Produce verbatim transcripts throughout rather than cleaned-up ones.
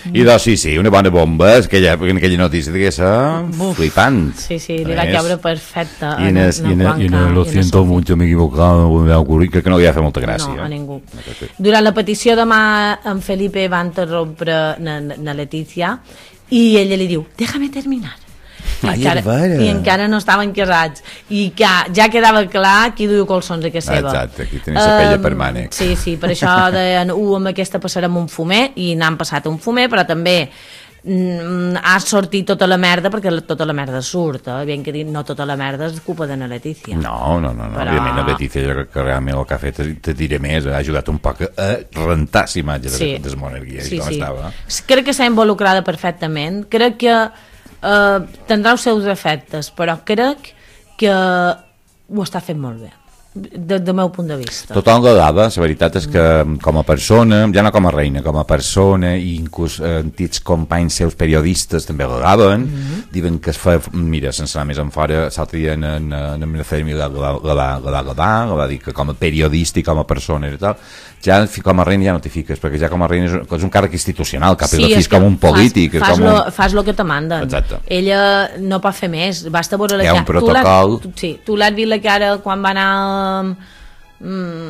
I doncs sí, sí, una bona bomba, aquella, aquella notícia digués, flipant. Sí, sí, li va caure perfecta. I en, no, no, en, en lo siento mucho, m'he equivocado, crec que no li ha fet molta gràcia. No, a ningú. Durant la petició demà, en Felipe va interrompre na Letícia i ella li diu, déjame terminar. I, Ai, encara, i encara no estaven casats i que ja quedava clar qui duia colsons a casa seva. Exacte, aquí tenia la pella per mànec. Sí, sí, per això deien, uh, amb aquesta passarem un fumer, i n'han passat un fumer, però també mm, ha sortit tota la merda, perquè tota la merda surt, eh? Bien que dit, no tota la merda és culpa de na Letícia. No, no, no, no. Però... òbviament la Letícia jo crec que realment el que ha fet, te diré més, ha ajudat un poc a rentar la imatge de, sí. de la monarquia i sí, com sí. estava. Crec que s'ha involucrada perfectament, crec que Uh, tindrà els seus efectes, però crec que ho està fent molt bé, des del meu punt de vista. Tothom l'agradava, la veritat és que com a persona, ja no com a reina, com a persona, i inclús eh, antics companys seus periodistes també l'agaven, mm -hmm. diuen que es fa, mira, sense anar més en fora, l'altre dia en, en, en el Fermi la, la, la, la, la, la, la, la va dir que com a periodista i com a persona i tal, ja com a reina ja no t'hi fiques, perquè ja com a reina és un, és un càrrec institucional, cap i sí, la fi és com un polític. Fas, fas, com lo, un... fas lo que te manden. Exacte. Ella no pot fer més, basta veure la cara. Hi ha un protocol. Tu sí, tu l'has vist la cara quan va anar um,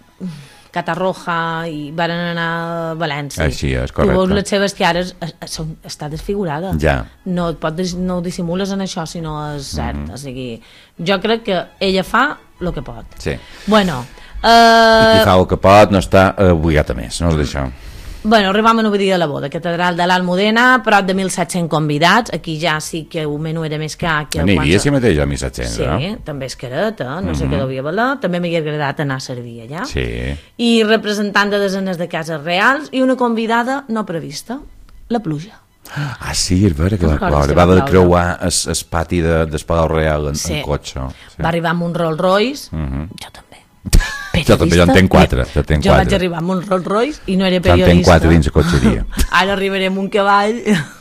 Catarroja i van anar a València. Així és, correcte. Tu veus les seves cares, són, està desfigurada. Ja. No, et pot, no ho dissimules en això si no és cert. Mm -hmm. O sigui, jo crec que ella fa el que pot. Sí. Bueno... Uh... I qui fa el que pot no està obligat a més, no és d'això. Bueno, arribam a nou dia de la boda, Catedral de l'Almudena, prop de mil set-cents convidats, aquí ja sí que un menú era més car que... Aniria si mateix a mil set-cents, sí, no? Sí, també és caret, eh? no mm -hmm. sé què devia valer, també m'hauria agradat anar a servir allà. Sí. I representant de desenes de cases reals i una convidada no prevista, la pluja. Ah, sí, és vera que va ploure, va de creuar el, el pati de, del Palau Real en, sí. en cotxe. Sí. Va arribar amb un Rolls Royce, mm -hmm. jo també. Jo també, jo en tenc quatre. Jo, tenc jo quatre. vaig arribar amb un Rolls Royce i no era periodista. Jo en tenc quatre dins la cotxeria. Ara arribaré amb un cavall.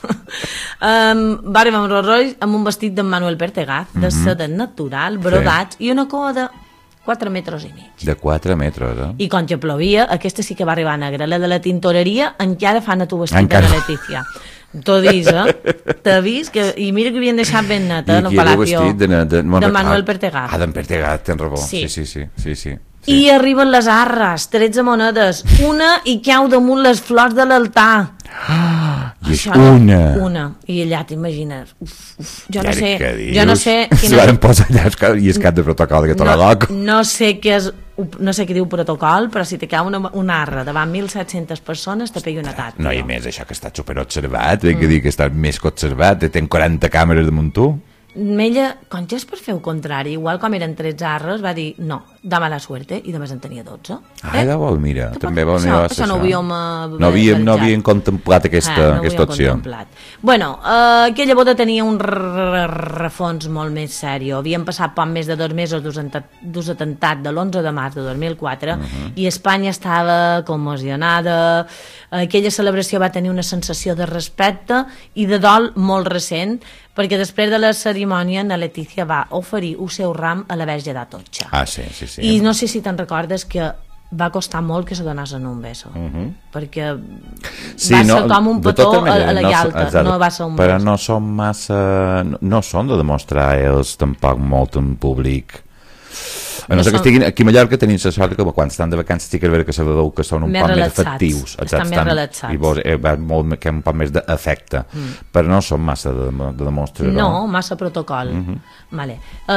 um, va arribar amb un Rolls Royce amb un vestit d'en Manuel Pertegaz, de mm -hmm. seda natural, brodats, sí. i una cua de quatre metres i mig. De quatre metres, eh? I quan ja plovia, aquesta sí que va arribar negra. La de la tintoreria encara fan a tu vestit encara. De la Letícia. T'ho dius, eh? T'ha vist? Que... I mira que havien deixat ben net, eh? I qui era vestit? De, de, de, de Manuel Pertegaz. Ah, d'en Pertegaz, tens raó. Sí, sí, sí. sí, sí. Sí. I arriben les arres, tretze monedes, una i cau damunt les flors de l'altar. Ah, i és una. No, una. I allà t'imagines. Jo no sé... Dius? Jo no sé... Quina... Se van posar allà i és cap de protocol que torna no, loco. No sé què és... No sé què diu protocol, però si te cau una, una arra davant mil set-centes persones te pegui un atac. No, i més això que està superobservat, mm. que dir que està més que observat, ten quaranta càmeres damunt tu. Ella, quan ja és per fer el contrari, igual com eren tretze arres, va dir no, de mala suerte, i només en tenia dotze. Ah, eh? de vol, mira, que també vol això, això. això no ho havíem, uh, no havíem, no havíem contemplat aquesta, ah, no aquesta opció. Contemplat. Bueno, uh, aquella boda tenia un refons molt més sèrio. Havien passat poc més de dos mesos dos atemptats de l'onze de març de dos mil quatre uh -huh. i Espanya estava commocionada. Aquella celebració va tenir una sensació de respecte i de dol molt recent, perquè després de la cerimònia la Letícia va oferir el seu ram a la Verge d'Atocha. Ah, sí, sí, sí. I no sé si te'n recordes que va costar molt que se donessin un beso, uh -huh. perquè sí, va ser no, com un petó manera, a la Ialta, no, no va ser un però beso. No són massa... No, no són de demostrar ells tampoc molt en públic. A no, no ser que estiguin aquí a Mallorca tenim la sort que quan estan de vacances sí que és vera que se veu que són un poc més efectius. Estan més relaxats. I vos, eh, va molt, que un poc més d'efecte. Mm. Però no són massa de, de demostrar. No, massa protocol. Mm -hmm. Vale.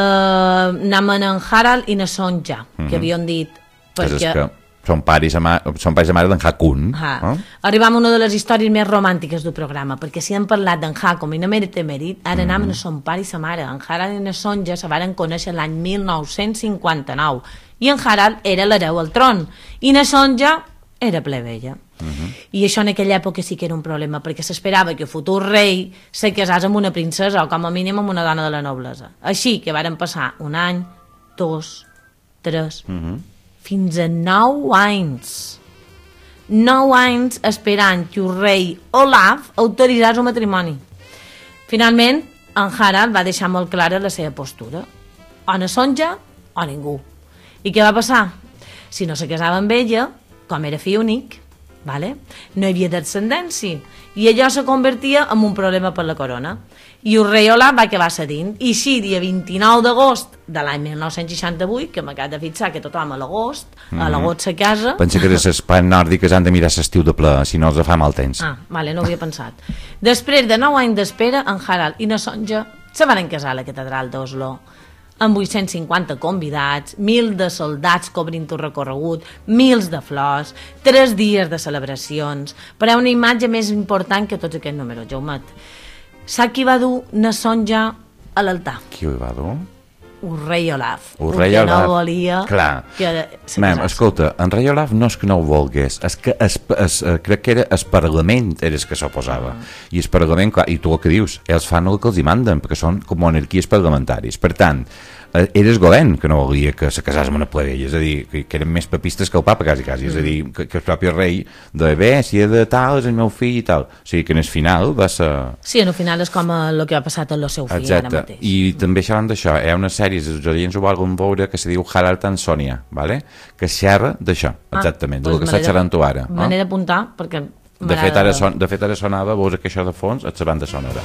Uh, anaven en Harald i na Sonja, mm -hmm. que havien dit... Perquè... Que són pares i mare, són pares i mare d'en Hakun. Eh? Arribam a una de les històries més romàntiques del programa, perquè si hem parlat d'en Hakun i no mèrit mèrit, ara mm -hmm. anaven a son pare i sa mare. En Harald i na Sonja se varen conèixer l'any mil nou-cents cinquanta-nou i en Harald era l'hereu al tron i na Sonja era plebeia. Uh -huh. I això en aquella època sí que era un problema, perquè s'esperava que el futur rei se casés amb una princesa o com a mínim amb una dona de la noblesa. Així que varen passar un any, dos, tres, uh -huh. fins a nou anys. Nou anys esperant que el rei Olaf autoritzés el matrimoni. Finalment, en Harald va deixar molt clara la seva postura. O na Sonja o ningú. I què va passar? Si no se casava amb ella, com era fill únic, vale? No hi havia descendència, i allò se convertia en un problema per la corona. I el rei Olaf va acabar cedint, i així, dia vint-i-nou d'agost de l'any mil nou-cents seixanta-vuit, que m'acabo de fixar que tothom a l'agost, mm -hmm. a l'agost se casa... Pensa que les espans nòrdiques han de mirar l'estiu de ple, si no els fa mal temps. Ah, vale, no ho havia pensat. Després de nou anys d'espera, en Harald i na Sonja se van casar a la catedral d'Oslo, amb vuit-cents cinquanta convidats, mil de soldats cobrint el recorregut, mils de flors, tres dies de celebracions, per a una imatge més important que tots aquests números, Jaumet. Sap qui va dur na Sonja a l'altar? Qui ho va dur? El rei Olaf. El rei Olaf. No volia Clar. que se Mem, casés. escolta, en rei Olaf no és que no ho volgués, és que es, es, crec que era el Parlament era el que s'oposava. Ah. I el Parlament, clar, i tu el que dius, ells fan el que els hi manden, perquè són com monarquies parlamentaris. Per tant, era el govern que no volia que se casés amb una plebeia, és a dir, que, que eren més papistes que el papa, quasi, quasi. Mm. És a dir, que, que el propi rei de bé, si he de tal, és el meu fill i tal. O sigui, que en el final va ser... Sí, en el final és com el que ha passat amb el seu fill. Exacte. Ara mateix. I també xerrant d'això, hi ha una sèrie, els oients ho volen veure, que se diu Harald and Sonia, vale? Que xerra d'això, exactament, ah, del que està xerrant tu ara. Me n'he d'apuntar, perquè... De fet, ara son, de fet, ara sonava, veus que això de fons, et la banda sonora.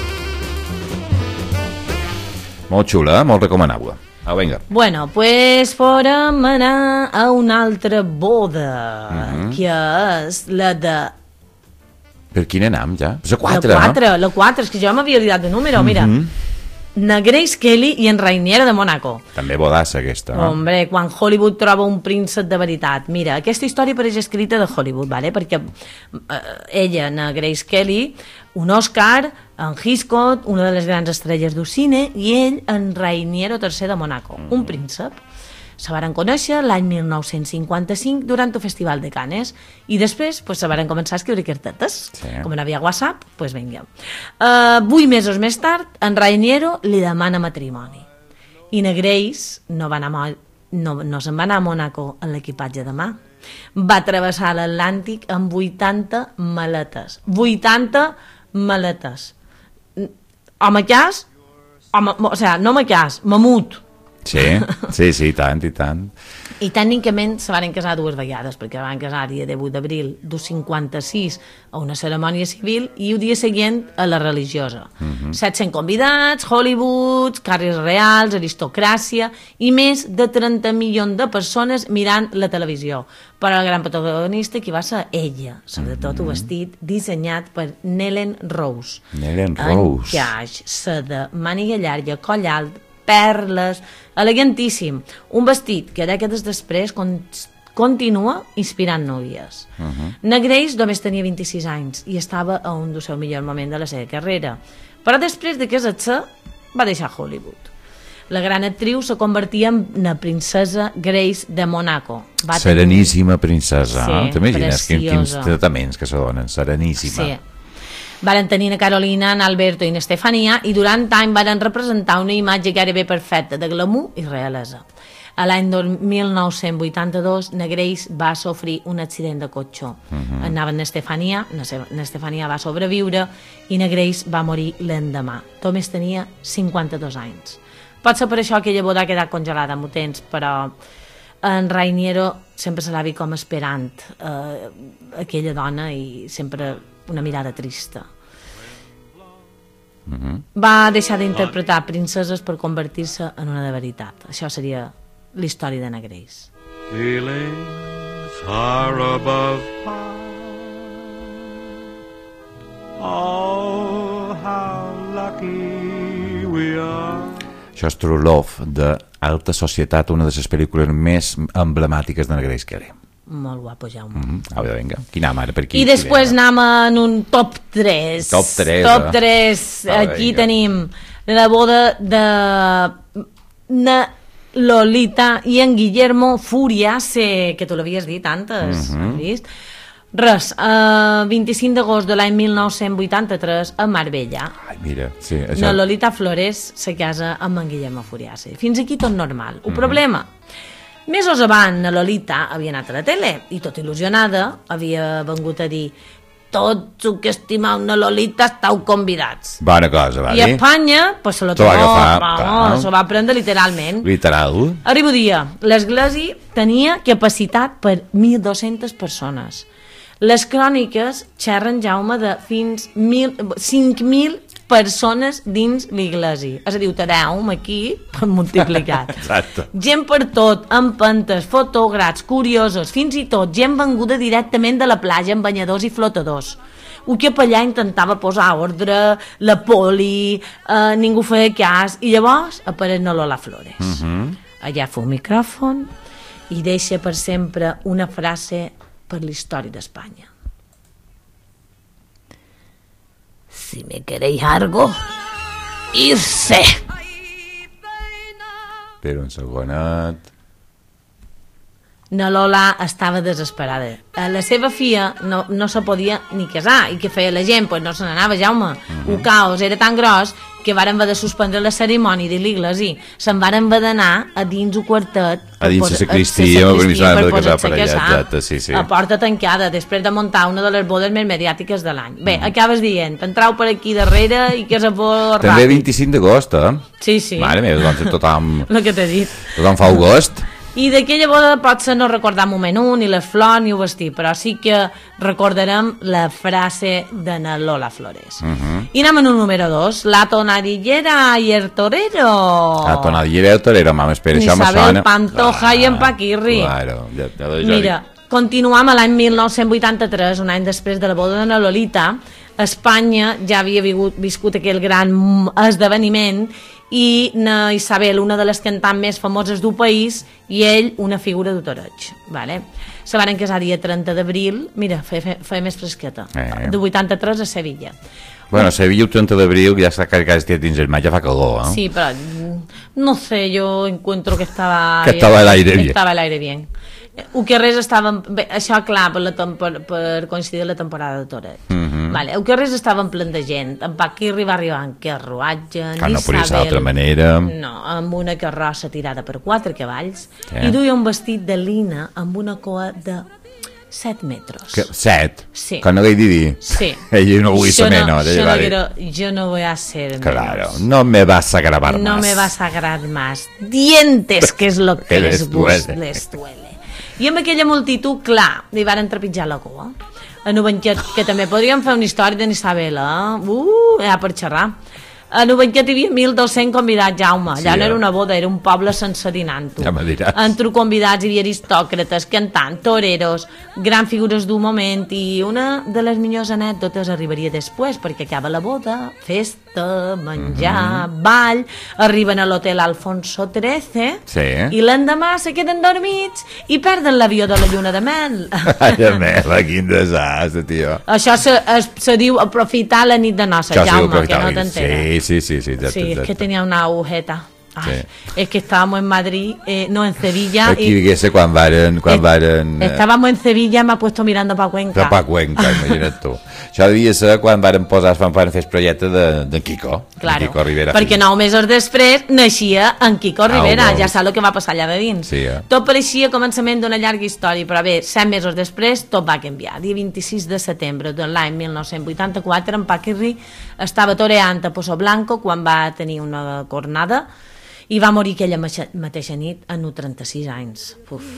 Molt xula, molt recomanable. Ah, vinga. Bueno, pues fórem anar a una altra boda, uh-huh. que és la de... Per quina anam, ja? La quatre, la quatre, no? La quatre, és que jo m'havia oblidat de número, uh-huh. Mira. Na Grace Kelly i en Rainiero de Monaco. També bodassa, aquesta, no? Hombre, quan Hollywood troba un príncep de veritat. Mira, aquesta història pareix escrita de Hollywood, ¿vale? Perquè eh, ella, na Grace Kelly, un Oscar, en Hitchcock, una de les grans estrelles del cine, i ell, en Rainiero tercer de Monaco, mm. un príncep. Se varen conèixer l'any mil nou-cents cinquanta-cinc durant el Festival de Cannes, i després pues, se varen començar a escriure cartetes. Sí. Com no havia WhatsApp, doncs pues vinga. Uh, vuit mesos més tard, en Rainiero li demana matrimoni. I na Grace no, va anar a, no, no se'n va anar a Monaco en l'equipatge de mà. Va travessar l'Atlàntic amb vuitanta maletes. vuitanta maletes. Home cas, home, o sea, no home cas, mamut. Sí, sí, sí, i tant, i tant. I tècnicament se van casar dues vegades, perquè van casar el dia divuit d'abril del cinquanta-sis a una cerimònia civil i el dia següent a la religiosa. Uh-huh. set-cents convidats, Hollywood, carrers reals, aristocràcia i més de trenta milions de persones mirant la televisió. Però la gran protagonista qui va ser ella, sobretot uh-huh. un vestit dissenyat per Nellen Rose. Nellen Rose. En caix, seda, màniga llarga, coll alt, perles, elegantíssim. Un vestit que dècades després con continua inspirant núvies. Uh-huh. Na Grace només tenia vint-i-sis anys i estava a un del seu millor moment de la seva carrera. Però després de casar-se va deixar Hollywood. La gran actriu se convertia en la princesa Grace de Monaco. Va Sereníssima princesa. Sí, t'imagines quins preciosa. tractaments que se donen. Sereníssima. Sí. Varen tenir na Carolina, en Alberto i na Estefania i durant anys varen representar una imatge gairebé perfecta de glamour i realesa. A l'any mil nou-cents vuitanta-dos, na Grace va sofrir un accident de cotxe. Uh-huh. Anava na Estefania, na Estefania va sobreviure i na Grace va morir l'endemà. Només tenia cinquanta-dos anys. Pot ser per això que aquella boda ha quedat congelada amb el temps, però en Rainiero sempre se l'ha vist com esperant eh, aquella dona i sempre una mirada trista. Uh-huh. Va deixar d'interpretar princeses per convertir-se en una de veritat. Això seria la història de na Grace. Feelings are above par. Oh, how lucky we are. Això és True Love, d'Alta Societat, una de les pel·lícules més emblemàtiques de na Grace Kelly. Molt guapo, Jaume. Mm-hmm. Ah, vinga. Quina mare per aquí? I després anem en un top tres. Top tres. Top tres. Ah, aquí vinga. tenim la boda de na Lolita i en Guillermo Furiase, que tu l'havies dit antes, mm-hmm. has vist? Res, uh, vint-i-cinc d'agost de l'any mil nou-cents vuitanta-tres a Marbella. Ai, mira, sí, això... Na Lolita Flores se casa amb en Guillermo Furiase. Fins aquí tot normal. El mm-hmm. problema... Mesos abans, na Lolita havia anat a la tele i tot il·lusionada havia vengut a dir tots els que estimeu na Lolita esteu convidats. Bona cosa, va dir. I a Espanya, pues se lo S'ho va tomó, agafar, vamos, s'ho va prendre literalment. Literal. Arriba dia, l'església tenia capacitat per mil dos-centes persones. Les cròniques xerren, Jaume, de fins cinc mil persones dins l'església. És a dir, ho teniu aquí per multiplicat. Exacte. Gent per tot, empentes, fotògrafs, curiosos, fins i tot gent venguda directament de la platja amb banyadors i flotadors. Un capellà intentava posar ordre, la poli, eh, ningú feia cas, i llavors apareix la Lola Flores. Uh -huh. Allà fa un micròfon i deixa per sempre una frase per la història d'Espanya. Si me queréis algo, irse. Però un segonet... Na Lola estava desesperada. La seva filla no, no se podia ni casar. I què feia la gent? Pues no se n'anava, Jaume. Uh -huh. El caos era tan gros que varen haver de suspendre la cerimònia de l'església. Se'n varen haver d'anar a dins el quartet, a dins la sacristia, per posar-se a casar. Exacte, sí, sí. A porta tancada, després de muntar una de les bodes més mediàtiques de l'any. Bé, mm. acabes dient, entrau per aquí darrere i que és a por ràpid. També vint-i-cinc d'agost, eh? Sí, sí. Mare meva, doncs tothom... El que t'he dit. Tothom fa agost. I d'aquella boda potser no recordar moment un, ni les flors, ni el vestit, però sí que recordarem la frase de na Lola Flores. Uh -huh. I anem en un número dos, la tonadillera i el torero. La tonadillera i el torero, mama, espera, això me sona. Isabel Pantoja ah, i en Paquirri. Claro, ja, ja Mira, continuam a l'any mil nou-cents vuitanta-tres, un any després de la boda de na Lolita. Espanya ja havia viscut, viscut aquell gran esdeveniment i na Isabel, una de les cantants més famoses del país, i ell, una figura d'autoreig. Vale? Se van casar dia trenta d'abril, mira, feia, feia més fresqueta, eh. de vuitanta-tres a Sevilla. Bueno, a Sevilla el trenta d'abril ja està carregat dins el mar, ja fa calor, eh? Sí, però no sé, yo encuentro que estava... Que estava a l'aire bien. Estava a l'aire bien. El que res estava... Bé, això, clar, per, la per, per coincidir la temporada de toreig. Uh -huh. Vale, el que res estava en plen de gent. En Paquirri va arribar en carruatge, en que no podia ser d'altra manera. No, amb una carrossa tirada per quatre cavalls, eh? I duia un vestit de lina amb una coa de set metres. Que, set? Sí. Que no li dir. Sí. Ella no vull ser menor. Yo no, quiero, yo no voy a ser claro, menos. No me vas a grabar no más. No me vas a grabar más. Dientes, que es lo que, que les, duele. les duele. I amb aquella multitud, clar, li van trepitjar la cua. En Ovenquet, que també podríem fer una història d'en Isabela, eh? Uh, ja per xerrar. A Ovenquet hi havia mil dos-cents convidats, Jaume. Allà sí, no era una boda, era un poble sense dinant-ho. Ja me diràs. Entre convidats hi havia aristòcrates, cantant, toreros, grans figures d'un moment, i una de les millors anècdotes arribaria després, perquè acaba la boda, festa, menjar, mm -hmm. ball, arriben a l'hotel Alfonso trece, sí. i l'endemà se queden dormits i perden l'avió de la lluna de mel. Ai, meva, quin desastre, tio. Això se, es, se diu aprofitar la nit de noces, Jaume, que no t'enteres. Sí, sí, sí. Exacte, sí, exacte. es que tenía una agujeta. Ay, sí. Es que estábamos en Madrid, eh, no, en Sevilla. Aquí diguese quan varen... Quan eh, varen eh, estábamos en Sevilla, me ha puesto mirando pa Cuenca. Pa Cuenca, imagina't tu. Això devia ser quan varen posar, quan varen fer el projecte de, de Quico. Claro, de Quico Rivera. perquè nou mesos després naixia en Quico Rivera, ah, ja saps el que va passar allà de dins. Sí, eh? Tot pareixia començament d'una llarga història, però bé, set mesos després tot va canviar. Dia vint-i-sis de setembre de l'any mil nou-cents vuitanta-quatre, en Paquirri estava toreant a Pozo Blanco quan va tenir una cornada i va morir aquella mateixa nit en trenta-sis anys. Uf.